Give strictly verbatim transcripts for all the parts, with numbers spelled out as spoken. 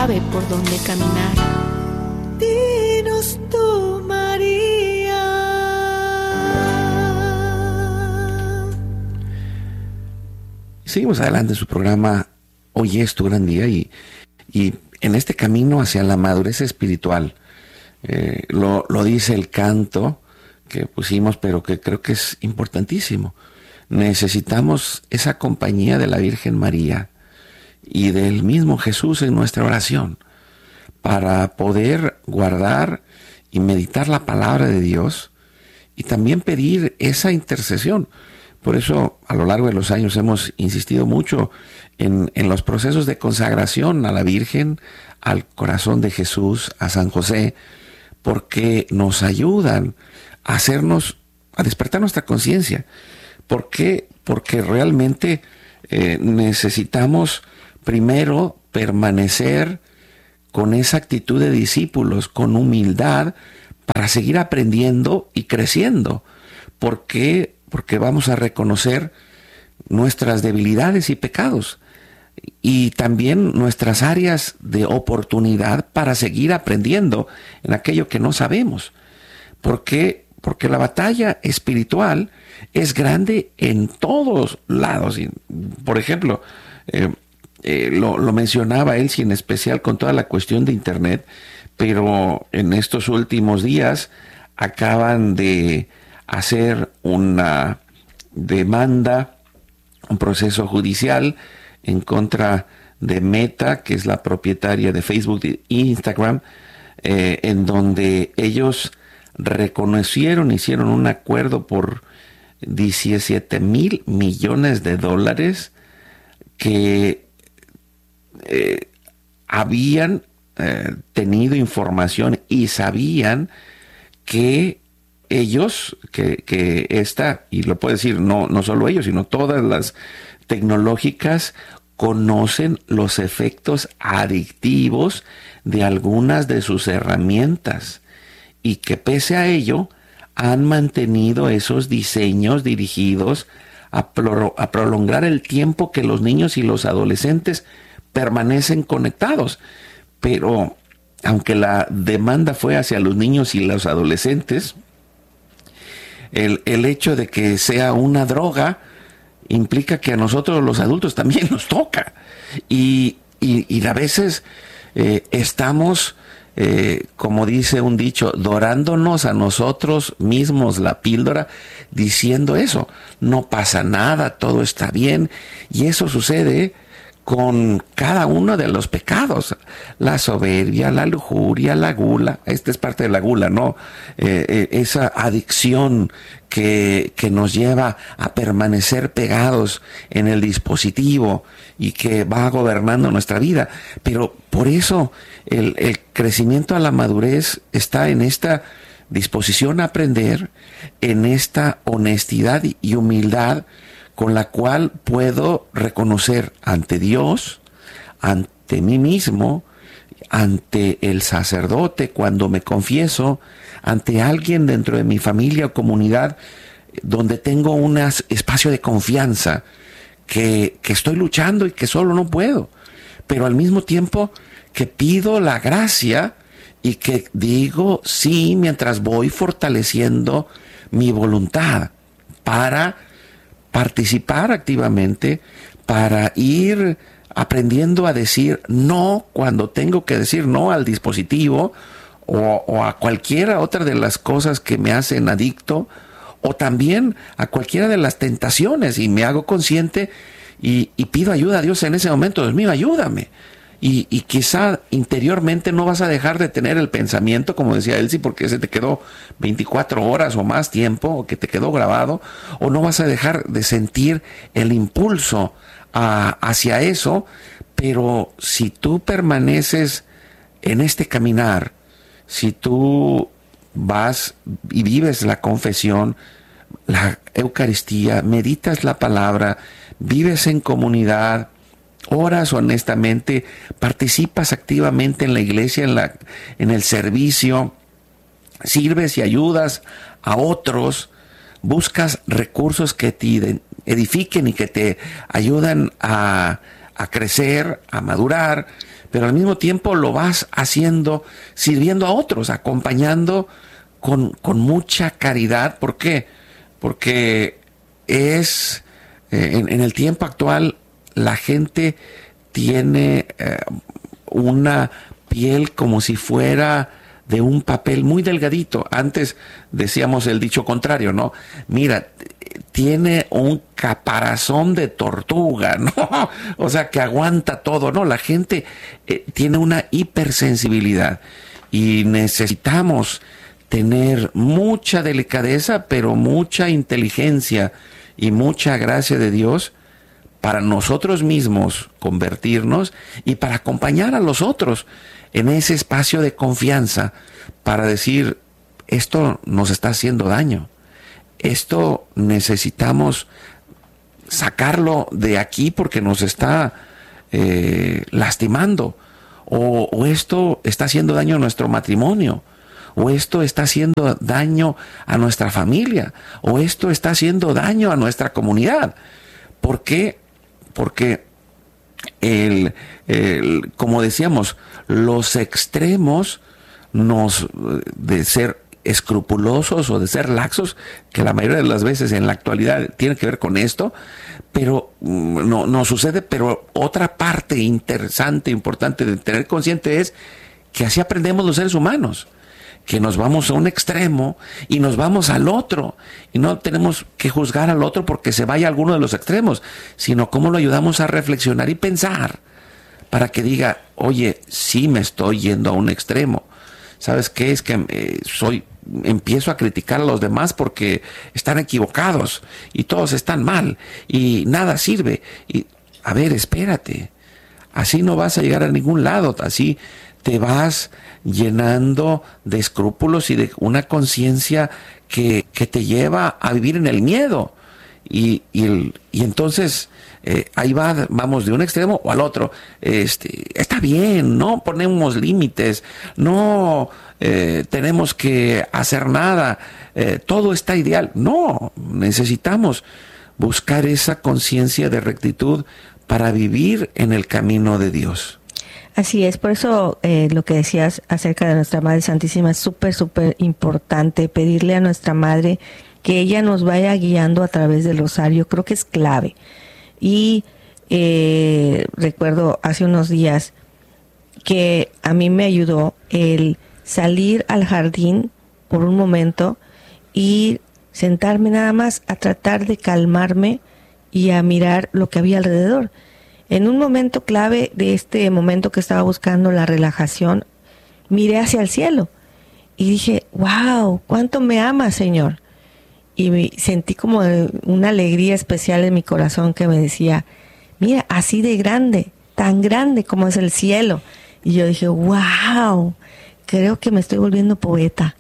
sabe por dónde caminar. Dinos tú, María. Seguimos adelante en su programa Hoy es tu gran día, y, y en este camino hacia la madurez espiritual, eh, lo, lo dice el canto que pusimos, pero que creo que es importantísimo. Necesitamos esa compañía de la Virgen María y del mismo Jesús en nuestra oración para poder guardar y meditar la palabra de Dios y también pedir esa intercesión. Por eso a lo largo de los años hemos insistido mucho en, en los procesos de consagración a la Virgen, al corazón de Jesús, a San José, porque nos ayudan a hacernos, a despertar nuestra conciencia. ¿Por qué? Porque realmente eh, necesitamos primero permanecer con esa actitud de discípulos, con humildad, para seguir aprendiendo y creciendo. ¿Por qué? Porque vamos a reconocer nuestras debilidades y pecados y también nuestras áreas de oportunidad para seguir aprendiendo en aquello que no sabemos. ¿Por qué? Porque la batalla espiritual es grande en todos lados. Por ejemplo, eh, eh, lo, lo mencionaba Elsie en especial con toda la cuestión de Internet, pero en estos últimos días acaban de hacer una demanda, un proceso judicial en contra de Meta, que es la propietaria de Facebook e Instagram, eh, en donde ellos reconocieron, hicieron un acuerdo por diecisiete mil millones de dólares que eh, habían eh, tenido información y sabían que ellos, que, que esta, y lo puedo decir, no, no solo ellos, sino todas las tecnológicas, conocen los efectos adictivos de algunas de sus herramientas y que pese a ello han mantenido esos diseños dirigidos a, pro, a prolongar el tiempo que los niños y los adolescentes permanecen conectados. Pero aunque la demanda fue hacia los niños y los adolescentes, el, el hecho de que sea una droga implica que a nosotros los adultos también nos toca. Y, y, y a veces eh, estamos, eh, como dice un dicho, dorándonos a nosotros mismos la píldora, diciendo eso, no pasa nada, todo está bien. Y eso sucede con cada uno de los pecados, la soberbia, la lujuria, la gula. Esta es parte de la gula, ¿no? Eh, eh, esa adicción que, que nos lleva a permanecer pegados en el dispositivo y que va gobernando nuestra vida. Pero por eso el, el crecimiento a la madurez está en esta disposición a aprender, en esta honestidad y humildad con la cual puedo reconocer ante Dios, ante mí mismo, ante el sacerdote cuando me confieso, ante alguien dentro de mi familia o comunidad donde tengo un espacio de confianza, que, que estoy luchando y que solo no puedo, pero al mismo tiempo que pido la gracia y que digo sí mientras voy fortaleciendo mi voluntad para participar activamente, para ir aprendiendo a decir no cuando tengo que decir no al dispositivo o, o a cualquiera otra de las cosas que me hacen adicto, o también a cualquiera de las tentaciones, y me hago consciente y, y pido ayuda a Dios en ese momento. Dios mío, ayúdame. Y, y quizá interiormente no vas a dejar de tener el pensamiento, como decía Elsie, porque ese te quedó veinticuatro horas o más tiempo, o que te quedó grabado, o no vas a dejar de sentir el impulso a, hacia eso, pero si tú permaneces en este caminar, si tú vas y vives la confesión, la Eucaristía, meditas la palabra, vives en comunidad, oras honestamente, participas activamente en la iglesia, en, la, en el servicio, sirves y ayudas a otros, buscas recursos que te edifiquen y que te ayudan a, a crecer, a madurar, pero al mismo tiempo lo vas haciendo sirviendo a otros, acompañando con, con mucha caridad. ¿Por qué? Porque es, eh, en, en el tiempo actual, la gente tiene eh, una piel como si fuera de un papel muy delgadito. Antes decíamos el dicho contrario, ¿no? Mira, tiene un caparazón de tortuga, ¿no? O sea, que aguanta todo, ¿no? La gente eh, tiene una hipersensibilidad y necesitamos tener mucha delicadeza, pero mucha inteligencia y mucha gracia de Dios para nosotros mismos convertirnos y para acompañar a los otros en ese espacio de confianza para decir, esto nos está haciendo daño, esto necesitamos sacarlo de aquí porque nos está eh, lastimando, o, o esto está haciendo daño a nuestro matrimonio, o esto está haciendo daño a nuestra familia, o esto está haciendo daño a nuestra comunidad. ¿Por qué? Porque el, el, como decíamos, los extremos nos, de ser escrupulosos o de ser laxos, que la mayoría de las veces en la actualidad tiene que ver con esto, pero no, no sucede. Pero otra parte interesante, importante de tener consciente es que así aprendemos los seres humanos, que nos vamos a un extremo y nos vamos al otro, y no tenemos que juzgar al otro porque se vaya a alguno de los extremos, sino cómo lo ayudamos a reflexionar y pensar para que diga, oye, sí me estoy yendo a un extremo. ¿Sabes qué? Es que eh, soy, empiezo a criticar a los demás porque están equivocados y todos están mal y nada sirve. Y a ver, espérate, así no vas a llegar a ningún lado, así te vas llenando de escrúpulos y de una conciencia que, que te lleva a vivir en el miedo. Y, y, el, y entonces eh, ahí va, vamos de un extremo o al otro. Este, está bien, no ponemos límites, no eh, tenemos que hacer nada, eh, todo está ideal. No, necesitamos buscar esa conciencia de rectitud para vivir en el camino de Dios. Así es, por eso eh, lo que decías acerca de nuestra Madre Santísima es súper, súper importante, pedirle a nuestra Madre que ella nos vaya guiando a través del rosario. Creo que es clave. Y eh, recuerdo hace unos días que a mí me ayudó el salir al jardín por un momento y sentarme nada más a tratar de calmarme y a mirar lo que había alrededor. En un momento clave de este momento que estaba buscando la relajación, miré hacia el cielo y dije, wow, cuánto me ama, Señor. Y me sentí como una alegría especial en mi corazón que me decía, mira, así de grande, tan grande como es el cielo. Y yo dije, wow, creo que me estoy volviendo poeta.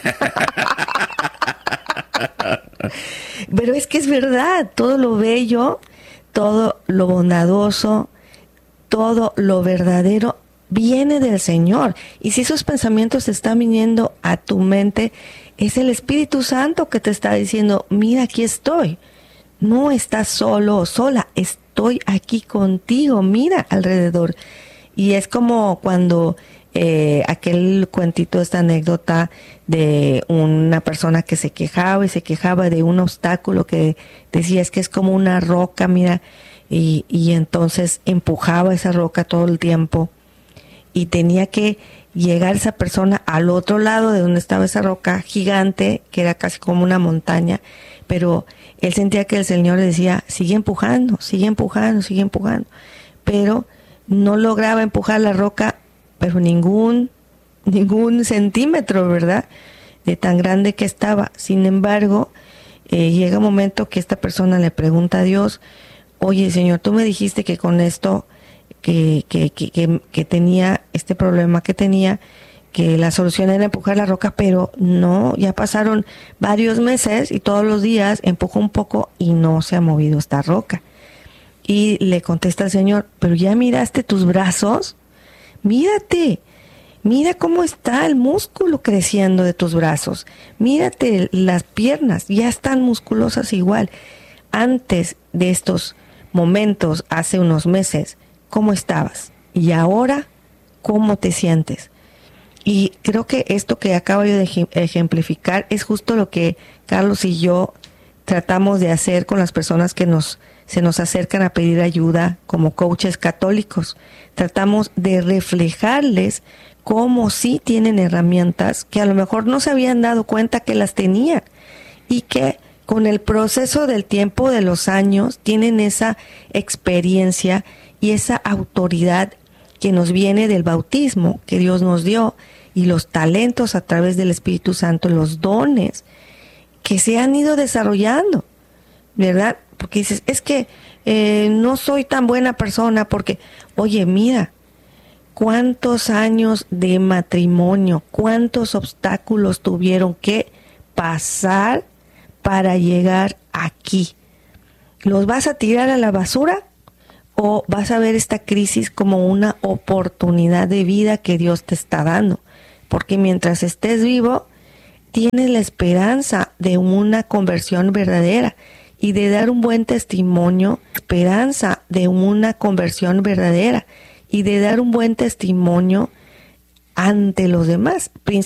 Pero es que es verdad, todo lo bello, todo lo bondadoso, todo lo verdadero viene del Señor. Y si esos pensamientos están viniendo a tu mente, es el Espíritu Santo que te está diciendo, mira, aquí estoy. No estás solo o sola, estoy aquí contigo, mira alrededor. Y es como cuando eh, aquel cuentito, esta anécdota de una persona que se quejaba y se quejaba de un obstáculo que decía, es que es como una roca, mira, y, y entonces empujaba esa roca todo el tiempo y tenía que llegar esa persona al otro lado de donde estaba esa roca gigante, que era casi como una montaña, pero él sentía que el Señor le decía, sigue empujando, sigue empujando, sigue empujando, pero no lograba empujar la roca, pero ningún, ningún centímetro, ¿verdad?, de tan grande que estaba. Sin embargo, eh, llega un momento que esta persona le pregunta a Dios, oye, Señor, tú me dijiste que con esto Que, que, que, que, que tenía este problema que tenía, que la solución era empujar la roca, pero no, ya pasaron varios meses y todos los días empujo un poco y no se ha movido esta roca. Y le contesta el Señor, pero ya miraste tus brazos, mírate, mira cómo está el músculo creciendo de tus brazos, mírate las piernas, ya están musculosas igual. Antes de estos momentos, hace unos meses, cómo estabas y ahora cómo te sientes. Y creo que esto que acabo de ejemplificar es justo lo que Carlos y yo tratamos de hacer con las personas que nos se nos acercan a pedir ayuda como coaches católicos. Tratamos de reflejarles cómo sí tienen herramientas que a lo mejor no se habían dado cuenta que las tenían y que con el proceso del tiempo, de los años, tienen esa experiencia y esa autoridad que nos viene del bautismo que Dios nos dio y los talentos a través del Espíritu Santo, los dones que se han ido desarrollando, ¿verdad? Porque dices, es que eh, no soy tan buena persona porque, oye, mira, cuántos años de matrimonio, cuántos obstáculos tuvieron que pasar para llegar aquí. ¿Los vas a tirar a la basura o vas a ver esta crisis como una oportunidad de vida que Dios te está dando? Porque mientras estés vivo, tienes la esperanza de una conversión verdadera y de dar un buen testimonio, esperanza de una conversión verdadera y de dar un buen testimonio ante los demás,